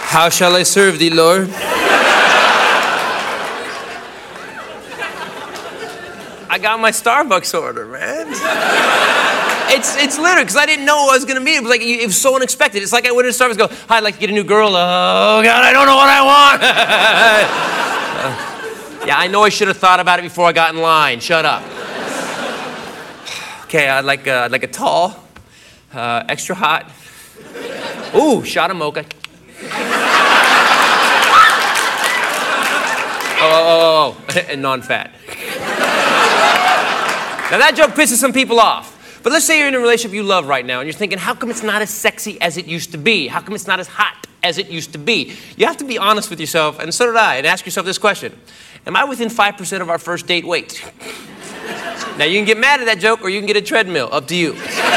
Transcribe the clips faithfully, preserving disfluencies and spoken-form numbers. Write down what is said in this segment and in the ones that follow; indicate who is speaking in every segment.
Speaker 1: How shall I serve thee, Lord? I got my Starbucks order, man. It's it's literally because I didn't know what I was gonna meet. It was like it was so unexpected. It's like I went to Starbucks, and go, "Hi, I'd like to get a new girl." Oh God, I don't know what I want. uh, yeah, I know I should have thought about it before I got in line. Shut up. Okay, I'd like uh, I'd like a tall, uh, extra hot. Ooh, shot of mocha. Oh, oh, oh, oh, and non-fat. Now that joke pisses some people off. But let's say you're in a relationship you love right now, and you're thinking, how come it's not as sexy as it used to be? How come it's not as hot as it used to be? You have to be honest with yourself, and so did I, and ask yourself this question. Am I within five percent of our first date weight? Now you can get mad at that joke, or you can get a treadmill. Up to you.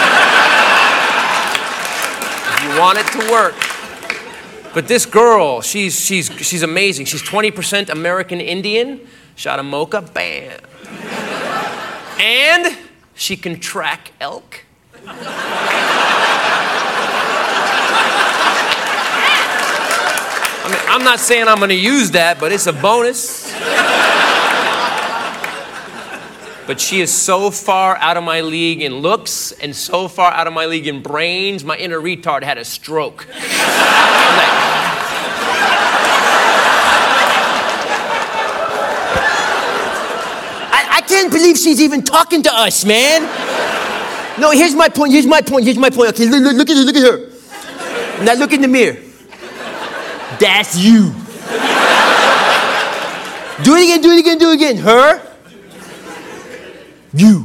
Speaker 1: If you want it to work. But this girl, she's, she's, she's amazing. She's twenty percent American Indian, shot of mocha, bam. And she can track elk. I mean, I'm not saying I'm gonna use that, but it's a bonus. But she is so far out of my league in looks and so far out of my league in brains, my inner retard had a stroke. Like, I can't believe she's even talking to us, man. No, here's my point, here's my point, here's my point. Okay, look, look, look at her, look at her. Now look in the mirror. That's you. Do it again, do it again, do it again. Her. You.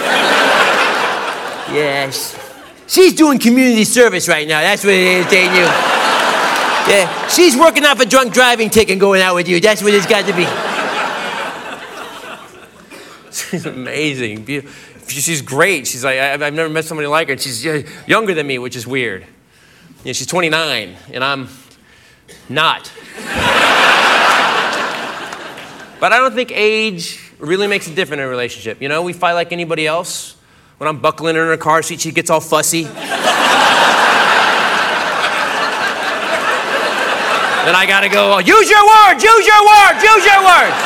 Speaker 1: Yes. She's doing community service right now. That's what it is, ain't you? Yeah. She's working off a drunk driving ticket and going out with you. That's what it's got to be. She's amazing. She's great. She's like, I've never met somebody like her. And she's younger than me, which is weird. You know, she's twenty-nine, and I'm not. But I don't think age really makes a difference in a relationship. You know, we fight like anybody else. When I'm buckling her in her car seat, she gets all fussy. Then I gotta go, use your words, use your words, use your words.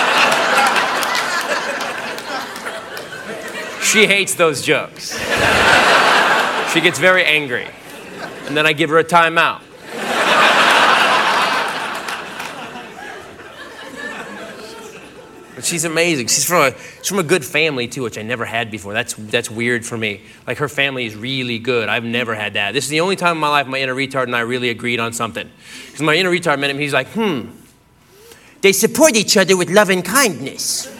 Speaker 1: She hates those jokes. She gets very angry. And then I give her a timeout. But she's amazing. She's from a she's from a good family too, which I never had before. That's that's weird for me. Like her family is really good. I've never had that. This is the only time in my life my inner retard and I really agreed on something. Because my inner retard met him, he's like, hmm, they support each other with love and kindness.